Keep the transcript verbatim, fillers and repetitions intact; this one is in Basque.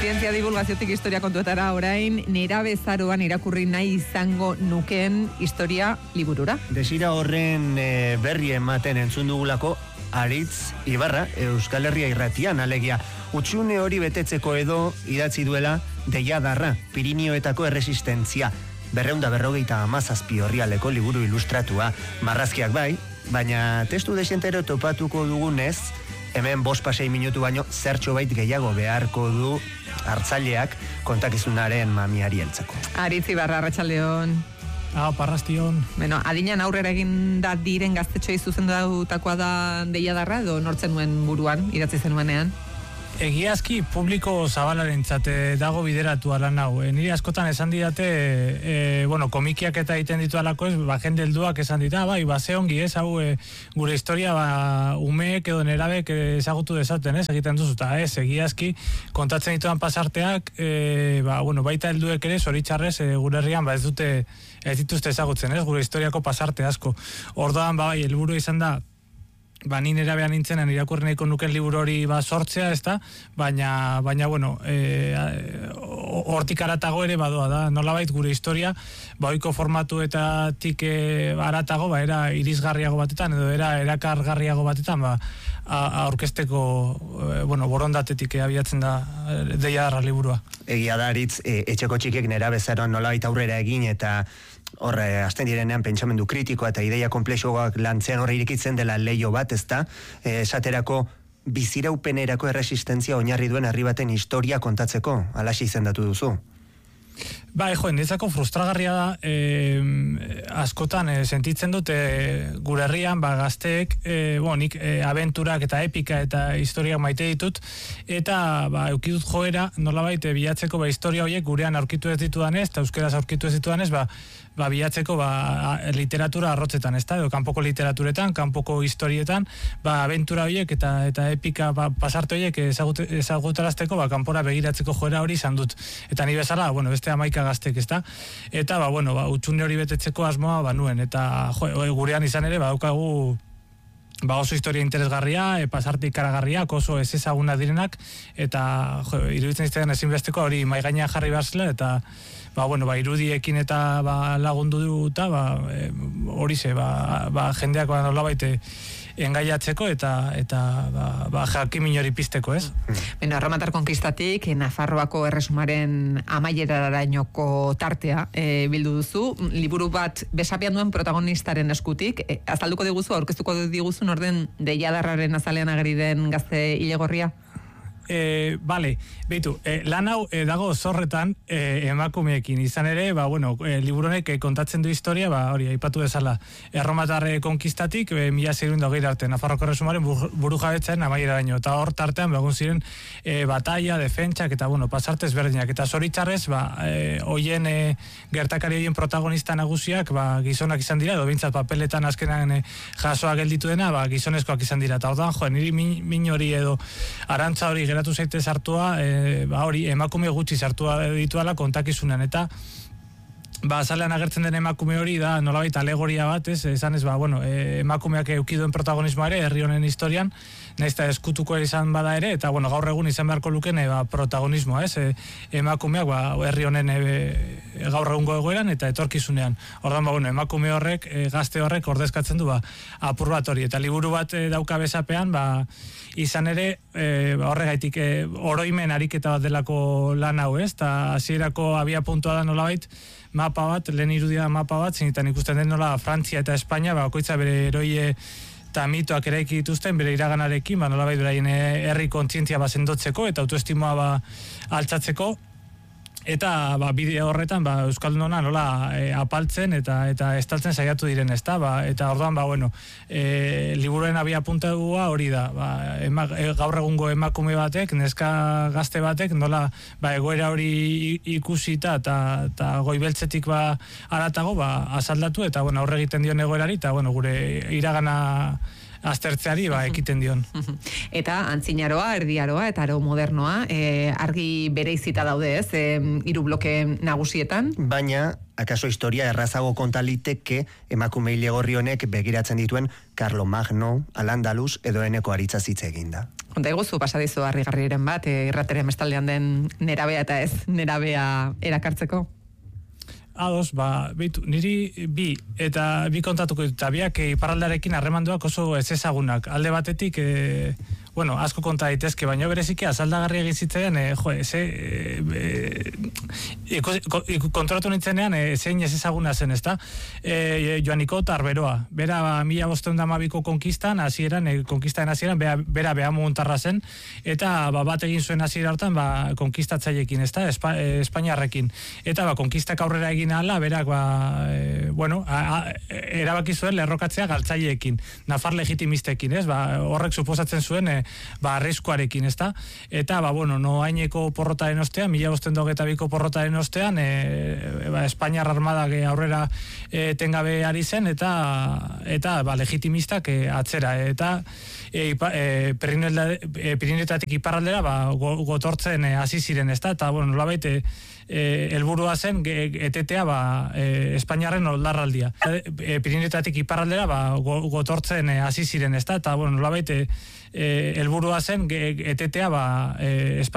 Zientzia divulgaziotik historia kontuetara orain, nera bezaroan irakurri nahi izango nukeen historia liburura. Desira horren e, berri ematen entzun dugulako Aritz Ibarra, Euskal Herria irratian, alegia. Utxune hori betetzeko edo idatzi duela Deiadarra, Pirinioetako erresistentzia. Berreunda berrogeita amazazpi horrialeko liburu ilustratua, marrazkiak bai, baina testu desentero topatuko dugunez, hemen bost pasei minutu baino zertxo bait gehiago beharko du hartzaileak kontakizunaren mamiari heltzeko. Aritz Ibarra, arratsaldeon. Ah, parrastion. Bueno, adinean aurrera egin da diren gaztetxoei zuzendutakoa da Deiadarra edo nortzen nuen buruan, idatzi zenuenean? Egiazki publiko zabalarentzat dago bideratua lan hau. E, niri askotan esan didate, e, bueno, komikiak eta egiten ditu alako ez, ba, jende helduak esan dita, bai, ba, ze ongi ez, hau, e, gure historia, ba, umeek edo nerabek ezagutu dezaten ez, egiten duzu, eta ez, egiazki, kontatzen dituan pasarteak, e, ba, bueno, baita helduek ere, zoritxarrez, e, gure herrian, ba, ez dute, ez dituzte ezagutzen ez, gure historiako pasarte asko. Orduan, ba, bai, helburu izan da, ba, ni nera behan nintzenen irakurri nahiko nuken liburu hori ba, sortzea, ez da, baina, baina, bueno, e, hortik aratago ere badoa da, nolabait gure historia, ba, oiko formatuetatik e, aratago, ba, era irisgarriago batetan, edo era erakargarriago batetan, ba, aurkezteko, e, bueno, borondatetik abiatzen da Deiadarra liburua. Egia da, Aritz, e, etxeko txikek nera bezaroan nolabait aurrera egin, eta horre, azten direnean pentsamendu kritikoa eta ideia komplexoak lantzean horre irikitzen dela leio bat, ezta, e, esaterako biziraupenerako erresistentzia oinarri duen herri baten historia kontatzeko, alaxi izendatu duzu. Ba, jo, enditzako frustragarria da, eh, askotan eh, sentitzen dute eh, gure herrian, ba, gazteek, eh, bon, nik eh, abenturak eta epika eta historiak maite ditut, eta ba, eukidut joera, nolabait bilatzeko ba, historia horiek gurean aurkitu ez ditudanez, eta euskeraz aurkitu ez ditudanez, ba, ba, bilatzeko ba, literatura arrotzetan, ez da, edo kanpoko literaturetan, kanpoko historietan, ba, abentura horiek eta eta epika ba, pasarte horiek ezagut, ezagutarazteko, ba, kanpora begiratzeko joera hori izan dut. Eta ni bezala, bueno, beste amaika gaztek, ez da? Eta, ba, bueno, ba, utxune hori betetzeko asmoa, ba, nuen, eta jo, gurean izan ere, ba, daukagu ba, oso historia interesgarria, e, pasarte ikaragarriak, oso ez ezaguna direnak, eta jo, iruditzen iztean ezinbesteko hori maigainan jarri behar zela, eta ba, bueno, ba, irudiekin eta ba, lagundu duta, ba, e, hori ze, ba, ba, jendeak ba, nolabait engaiatzeko eta eta ba, ba, jakimin hori pizteko, ez? Bueno, Erromatar konkistatik, Nafarroako erresumaren amaierarainoko tartea e, bildu duzu, liburu bat besapian duen protagonistaren eskutik, e, azalduko diguzu, aurkeztuko diguzu norden Deiadarraren azalean ageri den gazte ilegorria? E, bale, beitu, e, lan hau e, dago zorretan e, emakumeekin izan ere, ba, bueno, e, liburonek e, kontatzen du historia, ba, hori, aipatu bezala, Erromatarre konkistatik, e, mila zirunda hogeira arte, Nafarroko erresumaren buru jabetzen amaiera daño, eta hor tartean, begun ziren, e, batalla, defentsak, eta, bueno, pasarte ezberdinak, eta zoritxarrez, ba, e, oien, e, gertakari oien protagonista nagusiak, ba, gizonak izan dira, edo bintzat papeletan azkenan e, jasoa gelditu dena, ba, gizonezkoak izan dira, eta ordan, jo, niri min, min hori edo, arantza hori geratu zaite sartua, e, ba hori, emakume gutxi sartua dituala kontakizunan, eta ba, azalean agertzen den emakume hori da nolabait alegoria bat, ez, esan ez, ba, bueno, e, emakumeak eukiduen protagonismoa ere, herri honen historian, naizta eskutuko izan bada ere, eta, bueno, gaur egun izan beharko luken, e, ba, protagonismoa, ez, e, emakumeak, ba, herri honen e, e, gaur egungo egoeran, eta etorkizunean. Ordan, ba, bueno, emakume horrek, e, gazte horrek ordezkatzen du, ba, apur bat hori, eta liburu bat e, dauka bezapean, ba, izan ere, e, ba, horregaitik, e, oroimen ariketa bat delako lan hau, ez, eta hasierako abia puntua da nolabait, mapa bat, lehen irudia mapa bat, zinetan ikusten den nola Frantzia eta Espainia, ba, okoitza bere eroie eta mitoak eraiki dituzten, bere iraganarekin, ba, nolabait beraien herri kontzientzia ba, sendotzeko eta autoestimoa ba, altzatzeko, eta ba, bide horretan ba, Euskalduna nola e, apaltzen eta eta estaltzen saiatu diren, ezta? Ba, eta orduan, ba, bueno, e, liburuen abia puntua hori da, ba, ema, e, gaur egungo emakume batek, neska gazte batek, nola ba, egoera hori ikusita eta, eta goibeltzetik ba, aratago ba, azaldatu, eta bueno, aurre egiten dion egoerari, eta bueno, gure iragana aztertzeari ba, ekiten dion. Eta antzinaroa, erdiaroa eta aro modernoa, e, argi bereizita daude, ez, e, hiru bloke nagusietan. Baina, akaso historia errazago kontaliteke emakume ilegorri honek begiratzen dituen Carlomagno, Al-Andalus edo Eneko Aritza hitz eginda. Konta eguzu, pasadizu harrigarriren bat, e, irrateren bestaldean den nerabea eta ez nerabea erakartzeko? Ados, ba, bitu, niri bi, eta bi kontatuko ditut, eta biak iparraldarekin harremanduak oso ez ezagunak. Alde batetik, e, bueno, asko konta daitezke, baina bereziki azaldagarri egizitzen, e, jo, ze, e, e, kontrolatu nintzenean, e, zein ez ezaguna zen, ezta? E, Joaniko Tarberoa, bera ba, mila bosteun damabiko konkistan, hasieran, e, konkistaren hasieran, bera, bera beha muguntarra zen, eta ba, bat egin zuen hasiera hartan, ba, konkistatzailekin, ezta? Espa, e, Espainiarrekin. Eta ba, konkistak aurrera egin ala, berak, ba, e, bueno, a, a, erabaki zuen lerrokatzea galtzaileekin, nafar legitimistekin, ez? Ba, horrek suposatzen zuen, e, ba, arriskuarekin, ezta? Eta, ba, bueno, no haineko porrotaren ostean, mila bosten dogeta biko porrotaren ostean, e, ba, Espainiar armadak aurrera e, tengabe ari zen, eta, eta ba, legitimistak e, atzera, eta e, e, Pirinetatik iparraldera, ba, go, gotortzen hasi ziren, ezta? Eta, bueno, nolabait, e, E, helburua zen etetea ba, e, Espainiarren oldarraldia. E, Pirinetatik iparraldera ba, go, gotortzen hasi ziren, ezta? Eta, bueno, nolabait, e, helburua zen etetea ba, e,